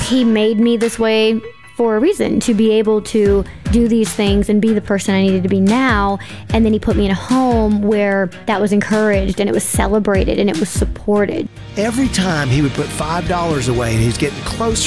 He made me this way for a reason, to be able to do these things and be the person I needed to be now. And then he put me in a home where that was encouraged and it was celebrated and it was supported. Every time he would put $5 away and he was getting closer